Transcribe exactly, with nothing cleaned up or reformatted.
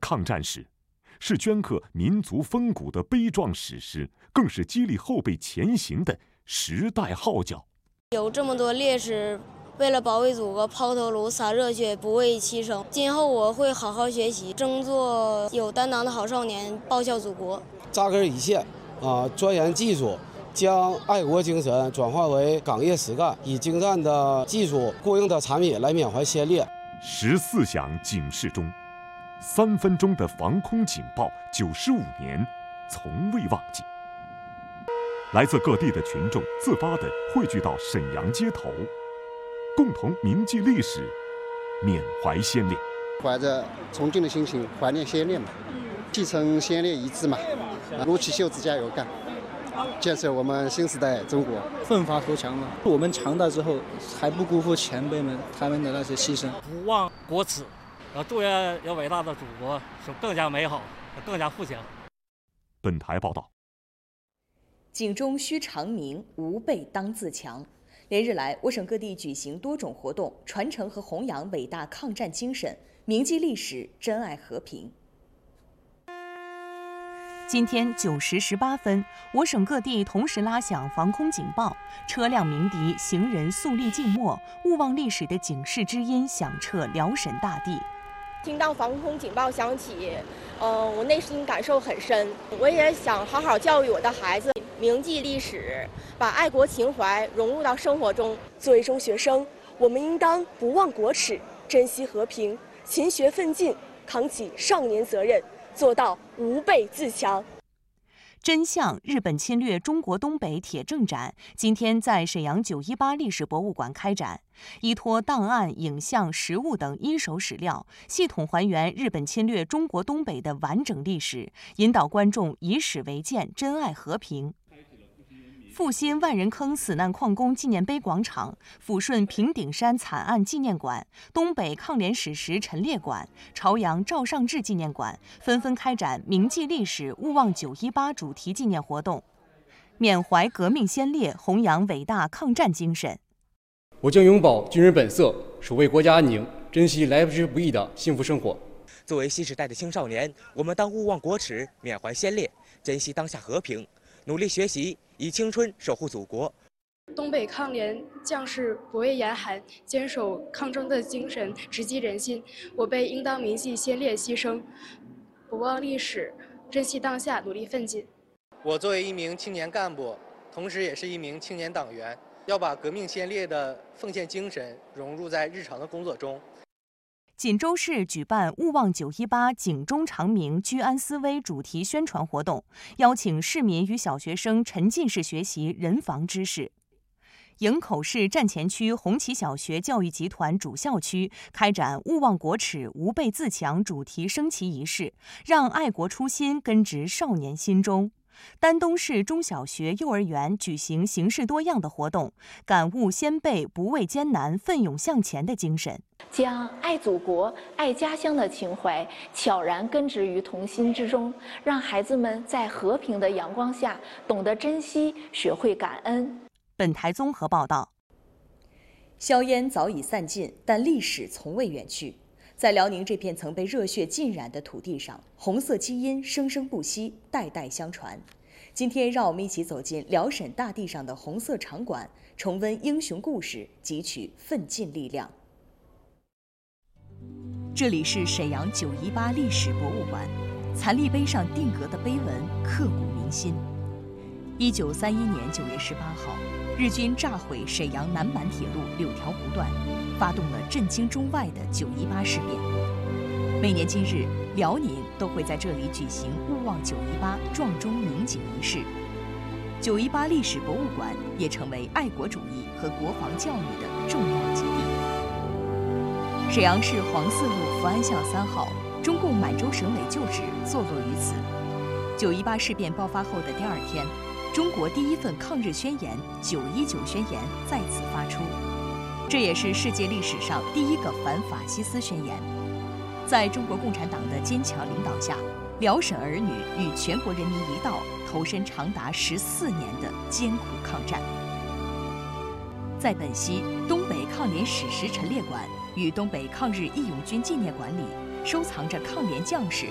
抗战史，是镌刻民族风骨的悲壮史诗，更是激励后辈前行的时代号角。 有这么多烈士为了保卫祖国抛头颅洒热血不畏牺牲，今后我会好好学习，争做有担当的好少年，报效祖国。 扎根一线啊，钻研技术，将爱国精神转化为岗业实干，以精湛的技术、过硬的产品来缅怀先烈。 十四响警示中，三分钟的防空警报，九十五年从未忘记。来自各地的群众自发地汇聚到沈阳街头，共同铭记历史，缅怀先烈。 怀着崇敬的心情怀念先烈嘛，继承先烈遗志嘛，撸起袖子加油干，建设我们新时代中国。 奋发图强嘛，我们强大之后还不辜负前辈们他们的那些牺牲。 不忘国耻，要祝愿有伟大的祖国是更加美好，更加富强。 本台报道。 警钟须长鸣，吾辈当自强。连日来，我省各地举行多种活动，传承和弘扬伟大抗战精神，铭记历史，珍爱和平。今天九时十八分，我省各地同时拉响防空警报，车辆鸣笛，行人肃立静默，勿忘历史的警示之音响彻辽沈大地。 听到防空警报响起，呃，我内心感受很深。我也想好好教育我的孩子，铭记历史，把爱国情怀融入到生活中。 作为中学生，我们应当不忘国耻，珍惜和平，勤学奋进，扛起少年责任，做到吾辈自强。 真相：日本侵略中国东北铁证展今天在沈阳九一八历史博物馆开展，依托档案、影像、实物等一手史料，系统还原日本侵略中国东北的完整历史，引导观众以史为鉴，珍爱和平。阜新万人坑死难矿工纪念碑广场、抚顺平顶山惨案纪念馆、东北抗联史实陈列馆、朝阳赵尚志纪念馆纷纷开展铭记历史、勿忘九一八主题纪念活动，缅怀革命先烈，弘扬伟大抗战精神。 我将永葆军人本色，守卫国家安宁，珍惜来之不易的幸福生活。 作为新时代的青少年，我们当勿忘国耻，缅怀先烈，珍惜当下和平，努力学习，以青春守护祖国。 东北抗联将士不畏严寒，坚守抗争的精神直击人心。我辈应当铭记先烈牺牲，不忘历史，珍惜当下，努力奋进。 我作为一名青年干部，同时也是一名青年党员，要把革命先烈的奉献精神融入在日常的工作中。 锦州市举办“勿忘九一八，警钟长鸣，居安思危”主题宣传活动，邀请市民与小学生沉浸式学习人防知识。营口市站前区红旗小学教育集团主校区开展“勿忘国耻，吾辈自强”主题升旗仪式，让爱国初心根植少年心中。丹东市中小学、幼儿园举行形式多样的活动，感悟先辈不畏艰难、奋勇向前的精神， 将爱祖国、爱家乡的情怀悄然根植于童心之中，让孩子们在和平的阳光下懂得珍惜，学会感恩。 本台综合报道。硝烟早已散尽，但历史从未远去。在辽宁这片曾被热血浸染的土地上，红色基因生生不息，代代相传。今天，让我们一起走进辽沈大地上的红色场馆，重温英雄故事，汲取奋进力量。这里是沈阳九一八历史博物馆，残历碑上定格的碑文刻骨铭心。一九三一年九月十八号，日军炸毁沈阳南满铁路柳条湖段，发动了震惊中外的九一八事变。每年今日，辽宁都会在这里举行勿忘九一八撞钟鸣警仪式。九一八历史博物馆也成为爱国主义和国防教育的重要基地。沈阳市黄四路福安巷三号，中共满洲省委旧址坐落于此。九一八事变爆发后的第二天，中国第一份抗日宣言“九一九宣言”在此发出，这也是世界历史上第一个反法西斯宣言。在中国共产党的坚强领导下，辽沈儿女与全国人民一道投身长达十四年的艰苦抗战。在本溪东北抗联史实陈列馆与东北抗日义勇军纪念馆里，收藏着抗联将士